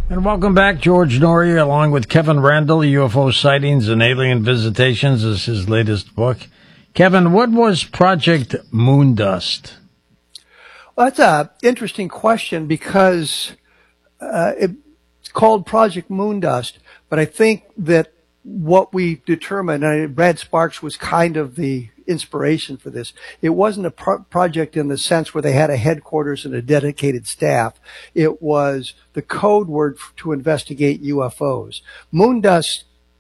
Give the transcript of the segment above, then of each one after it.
And welcome back. George Norrie, along with Kevin Randle, UFO Sightings and Alien Visitations, is his latest book. Kevin, what was Project Moondust? Well, that's an interesting question because it's called Project Moondust, but I think that what we determined, and Brad Sparks was kind of the inspiration for this. It wasn't a project in the sense where they had a headquarters and a dedicated staff. It was the code word to investigate UFOs. Moondust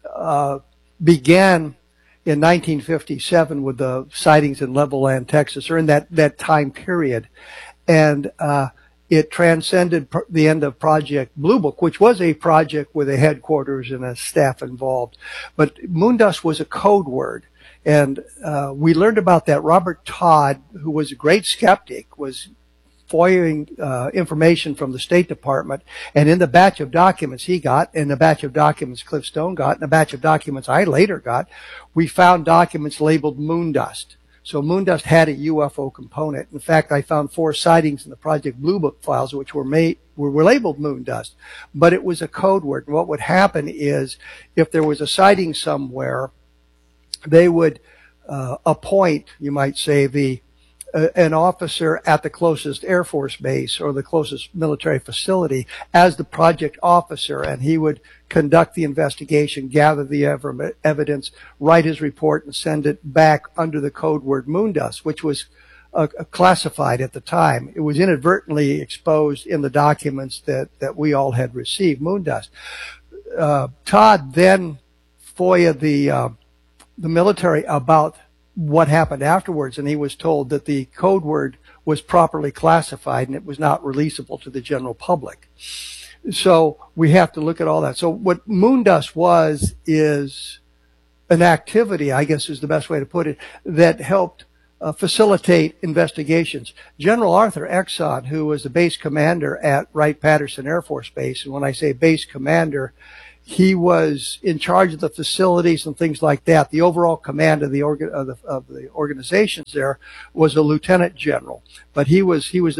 began in 1957 with the sightings in Levelland, Texas, or in that time period. And it transcended the end of Project Blue Book, which was a project with a headquarters and a staff involved. But Moondust was a code word. And we learned about that. Robert Todd, who was a great skeptic, was FOIAing information from the State Department. And in the batch of documents he got, in the batch of documents Cliff Stone got, and the batch of documents I later got, we found documents labeled Moondust. So Moondust had a UFO component. In fact, I found 4 sightings in the Project Blue Book files which were labeled Moondust, but it was a code word. And what would happen is if there was a sighting somewhere, they would appoint, you might say, an officer at the closest Air Force base or the closest military facility as the project officer, and he would conduct the investigation, gather the evidence, write his report, and send it back under the code word Moondust, which was classified at the time. It was inadvertently exposed in the documents that we all had received, Moondust. Todd then FOIA'd the military about what happened afterwards, and he was told that the code word was properly classified and it was not releasable to the general public. So we have to look at all that. So what Moondust is an activity, I guess is the best way to put it, that helped facilitate investigations. General Arthur Exon, who was the base commander at Wright-Patterson Air Force Base, and when I say base commander, he was in charge of the facilities and things like that. The overall command of the organizations there was a lieutenant general, but he was the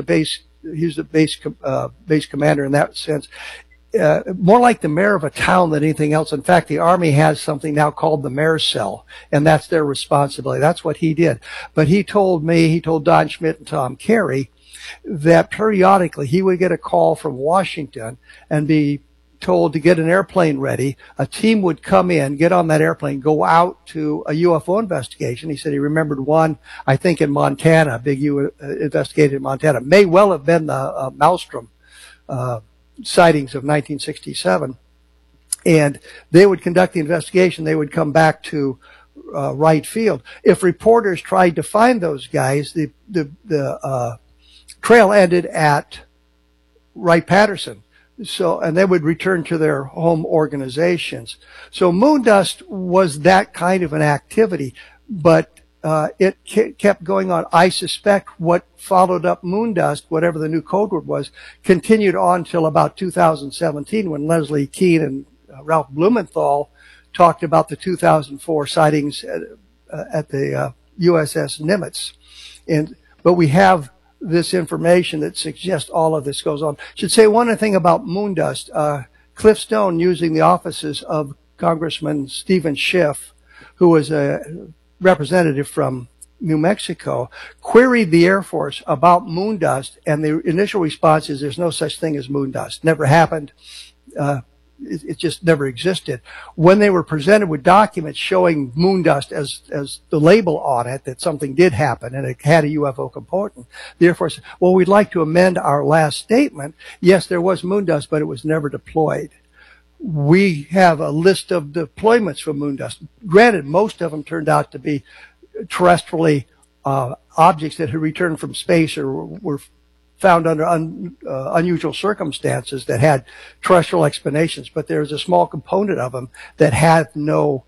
base commander in that sense. More like the mayor of a town than anything else. In fact, the Army has something now called the mayor's cell, and that's their responsibility. That's what he did. But he told Don Schmidt and Tom Carey that periodically he would get a call from Washington and be told to get an airplane ready. A team would come in, get on that airplane, go out to a UFO investigation. He said he remembered one, I think in Montana, a big investigated in Montana. May well have been the Maelstrom sightings of 1967. And they would conduct the investigation. They would come back to Wright Field. If reporters tried to find those guys, the trail ended at Wright-Patterson. So, and they would return to their home organizations. So Moondust was that kind of an activity, but it kept going on. I suspect what followed up Moondust, whatever the new code word was, continued on till about 2017 when Leslie Kean and Ralph Blumenthal talked about the 2004 sightings at the USS Nimitz. But we have this information that suggests all of this goes on. Should say one thing about Moondust. Cliff Stone, using the offices of Congressman Stephen Schiff, who was a representative from New Mexico, queried the Air Force about Moondust, and the initial response is there's no such thing as Moondust. Never happened. It just never existed. When they were presented with documents showing Moondust as the label on it, that something did happen and it had a UFO component, the Air Force said, well, we'd like to amend our last statement. Yes, there was Moondust, but it was never deployed. We have a list of deployments for Moondust. Granted, most of them turned out to be terrestrially objects that had returned from space or were found under unusual circumstances that had terrestrial explanations, but there's a small component of them that had no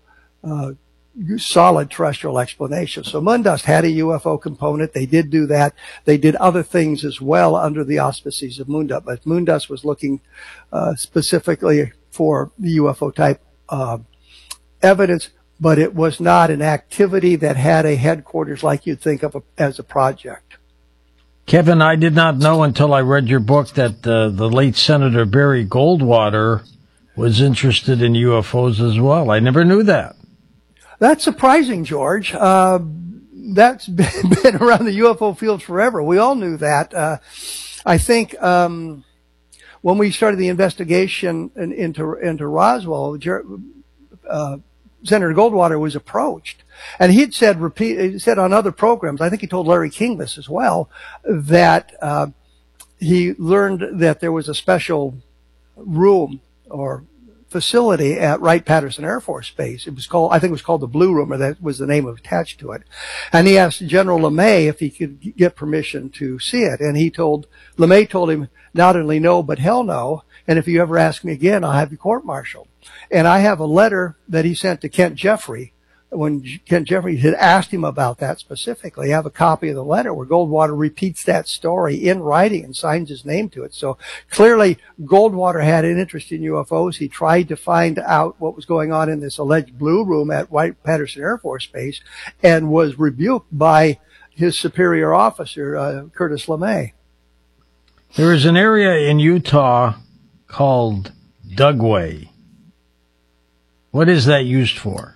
solid terrestrial explanation. So Moondust had a UFO component. They did do that. They did other things as well under the auspices of Moondust, but Moondust was looking specifically for the UFO type evidence, but it was not an activity that had a headquarters like you'd think of as a project. Kevin, I did not know until I read your book that the late Senator Barry Goldwater was interested in UFOs as well. I never knew that. That's surprising, George. That's been around the UFO field forever. We all knew that. I think when we started the investigation into Roswell, Senator Goldwater was approached, and he had said on other programs, I think he told Larry King this as well, that he learned that there was a special room or facility at Wright-Patterson Air Force Base. I think it was called the Blue Room, or that was the name attached to it. And he asked General LeMay if he could get permission to see it. And LeMay told him, not only no, but hell no. And if you ever ask me again, I'll have you court-martialed. And I have a letter that he sent to Kent Jeffrey when Kent Jeffrey had asked him about that specifically. I have a copy of the letter where Goldwater repeats that story in writing and signs his name to it. So clearly Goldwater had an interest in UFOs. He tried to find out what was going on in this alleged Blue Room at Wright-Patterson Air Force Base and was rebuked by his superior officer, Curtis LeMay. There is an area in Utah called Dugway. What is that used for?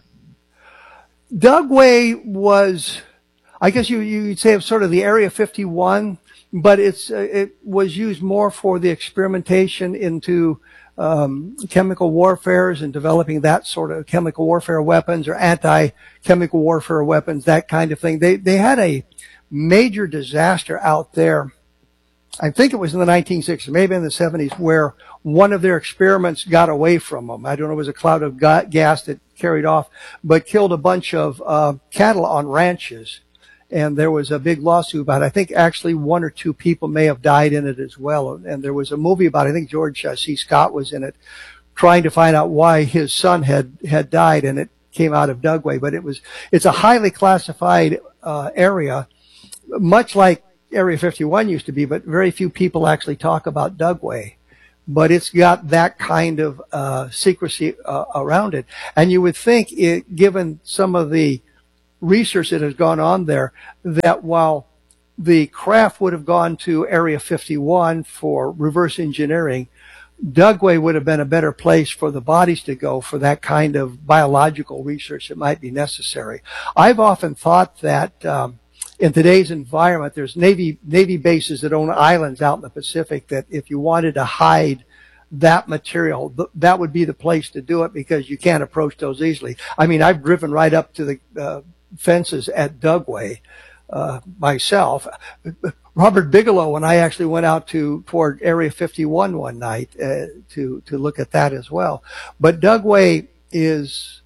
Dugway was, I guess you'd say, sort of the Area 51, but it was used more for the experimentation into chemical warfares and developing that sort of chemical warfare weapons or anti-chemical warfare weapons, that kind of thing. They had a major disaster out there. I think it was in the 1960s, maybe in the 70s, where one of their experiments got away from them. I don't know, it was a cloud of gas that carried off, but killed a bunch of cattle on ranches. And there was a big lawsuit about it. I think actually one or two people may have died in it as well. And there was a movie about it. I think George C. Scott was in it, trying to find out why his son had died, and it came out of Dugway. But it's a highly classified area, much like Area 51 used to be, but very few people actually talk about Dugway. But it's got that kind of secrecy around it. And you would think, given some of the research that has gone on there, that while the craft would have gone to Area 51 for reverse engineering, Dugway would have been a better place for the bodies to go for that kind of biological research that might be necessary. I've often thought that in today's environment, there's Navy bases that own islands out in the Pacific that if you wanted to hide that material, that would be the place to do it because you can't approach those easily. I mean, I've driven right up to the fences at Dugway myself. Robert Bigelow and I actually went out toward Area 51 one night to look at that as well. But Dugway is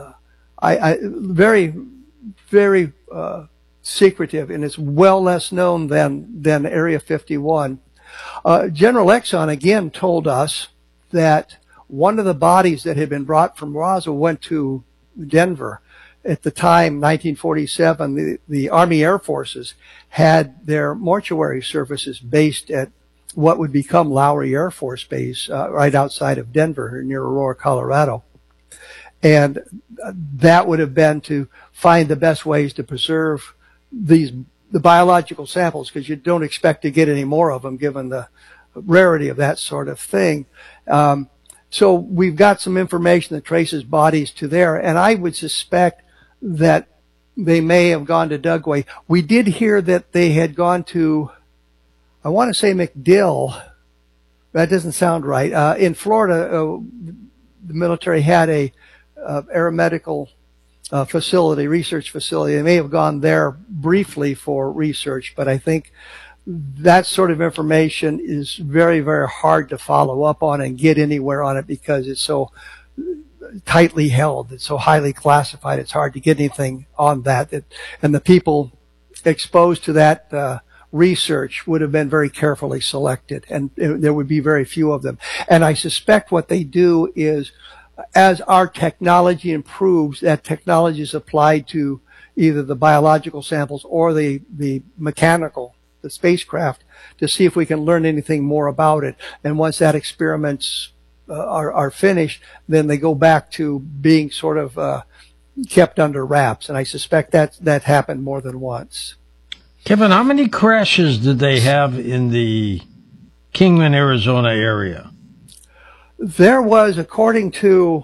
very, very secretive, and it's well less known than Area 51. General Exxon again told us that one of the bodies that had been brought from Roswell went to Denver. At the time, 1947, the Army Air Forces had their mortuary services based at what would become Lowry Air Force Base, right outside of Denver, near Aurora, Colorado. And that would have been to find the best ways to preserve the biological samples, because you don't expect to get any more of them given the rarity of that sort of thing. So we've got some information that traces bodies to there, and I would suspect that they may have gone to Dugway. We did hear that they had gone to, I want to say MacDill. That doesn't sound right. In Florida, the military had a aeromedical facility, research facility. They may have gone there briefly for research, but I think that sort of information is very, very hard to follow up on and get anywhere on it because it's so tightly held. It's so highly classified. It's hard to get anything on that. And the people exposed to that research would have been very carefully selected, and there would be very few of them. And I suspect what they do is, as our technology improves, that technology is applied to either the biological samples or the mechanical, the spacecraft, to see if we can learn anything more about it. And once that experiments are finished, then they go back to being sort of kept under wraps. And I suspect that happened more than once. Kevin, how many crashes did they have in the Kingman, Arizona area? There was, according to,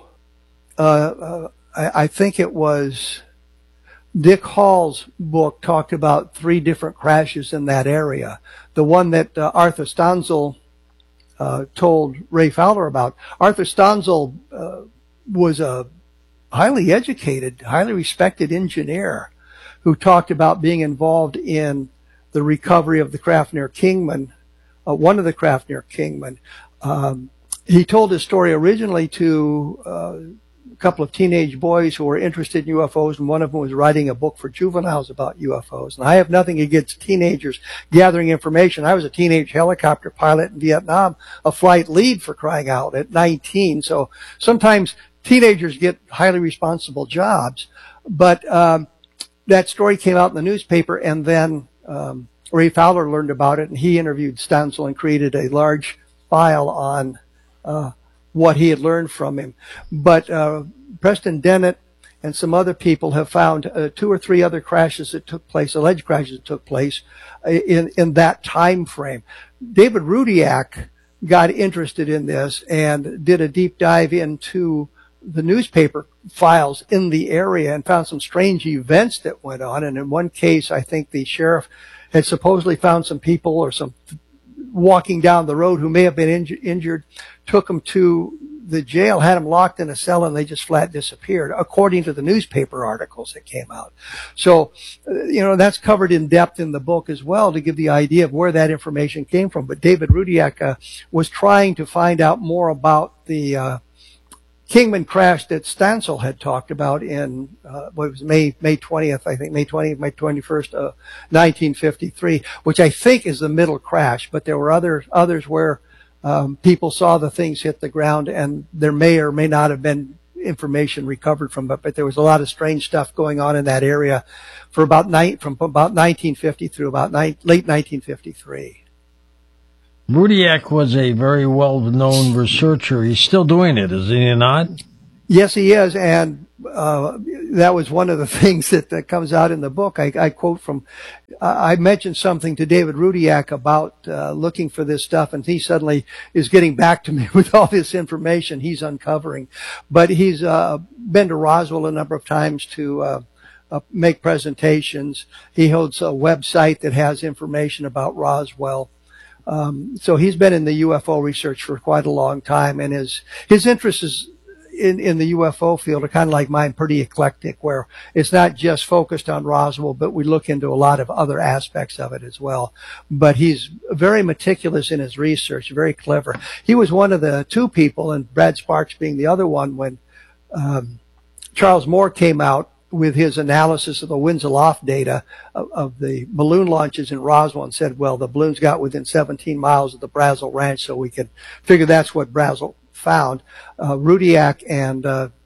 I think it was Dick Hall's book, talked about 3 different crashes in that area. The one that Arthur Stanzel told Ray Fowler about. Arthur Stanzel was a highly educated, highly respected engineer who talked about being involved in the recovery of the craft near Kingman, one of the craft near Kingman. He told his story originally to a couple of teenage boys who were interested in UFOs, and one of them was writing a book for juveniles about UFOs. And I have nothing against teenagers gathering information. I was a teenage helicopter pilot in Vietnam, a flight lead for crying out at 19. So sometimes teenagers get highly responsible jobs. But that story came out in the newspaper, and then Ray Fowler learned about it, and he interviewed Stanzel and created a large file on what he had learned from him. But Preston Dennett and some other people have found 2 or 3 other crashes that took place, alleged crashes that took place in that time frame. David Rudiak got interested in this and did a deep dive into the newspaper files in the area and found some strange events that went on. And in one case, I think the sheriff had supposedly found some people or some walking down the road who may have been injured, took them to the jail, had them locked in a cell, and they just flat disappeared, according to the newspaper articles that came out. So, that's covered in depth in the book as well to give the idea of where that information came from. But David Rudiak was trying to find out more about the Kingman crash that Stanzel had talked about in what was May 20th, I think, May 21st, 1953, which I think is the middle crash. But there were others where people saw the things hit the ground, and there may or may not have been information recovered from it. But there was a lot of strange stuff going on in that area from about 1950 through about late 1953. Rudiak was a very well-known researcher. He's still doing it, is he not? Yes, he is, and that was one of the things that comes out in the book. I quote from, I mentioned something to David Rudiak about looking for this stuff, and he suddenly is getting back to me with all this information he's uncovering. But he's been to Roswell a number of times to make presentations. He holds a website that has information about Roswell. So he's been in the UFO research for quite a long time, and his interest is in the UFO field are kind of like mine, pretty eclectic, where it's not just focused on Roswell, but we look into a lot of other aspects of it as well. But he's very meticulous in his research, very clever. He was one of the 2 people, and Brad Sparks being the other one, when Charles Moore came out with his analysis of the winds aloft data of the balloon launches in Roswell and said, well, the balloons got within 17 miles of the Brazel Ranch, so we could figure that's what Brazel found. Rudiak and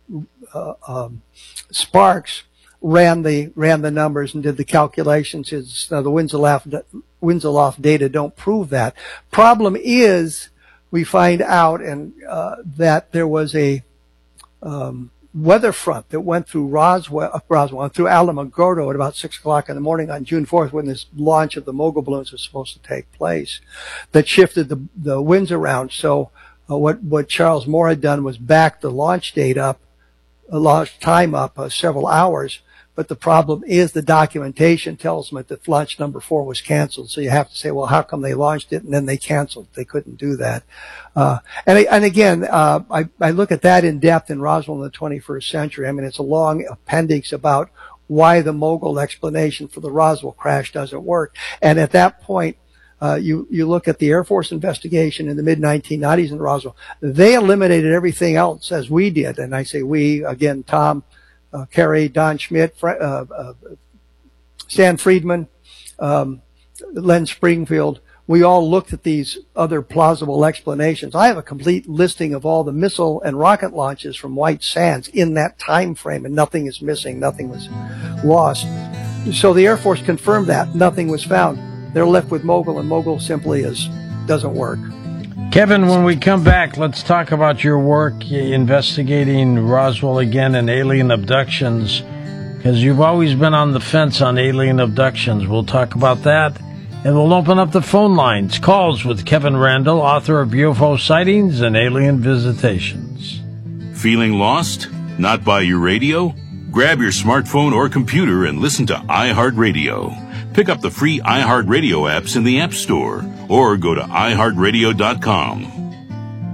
Sparks ran the numbers and did the calculations. The winds aloft data don't prove that. Problem is, we find out that there was a weather front that went through Roswell, through Alamogordo at about 6 o'clock in the morning on June 4th, when this launch of the mogul balloons was supposed to take place, that shifted the winds around. So what Charles Moore had done was back the launch date up, launch time up several hours. But the problem is the documentation tells them that launch number 4 was canceled. So you have to say, well, how come they launched it and then they canceled? They couldn't do that. And again, I look at that in depth in Roswell in the 21st century. I mean, it's a long appendix about why the mogul explanation for the Roswell crash doesn't work. And at that point, you look at the Air Force investigation in the mid-1990s in Roswell. They eliminated everything else as we did. And I say we, again, Tom Carey, Don Schmidt, Stan Friedman, Len Springfield. We all looked at these other plausible explanations. I have a complete listing of all the missile and rocket launches from White Sands in that time frame, and nothing is missing. Nothing was lost. So the Air Force confirmed that. Nothing was found. They're left with mogul, and mogul simply doesn't work. Kevin, when we come back, let's talk about your work investigating Roswell again and alien abductions. because you've always been on the fence on alien abductions. We'll talk about that, and we'll open up the phone lines. Calls with Kevin Randle, author of UFO Sightings and Alien Visitations. Feeling lost? Not by your radio? Grab your smartphone or computer and listen to iHeartRadio. Pick up the free iHeartRadio apps in the App Store or go to iHeartRadio.com.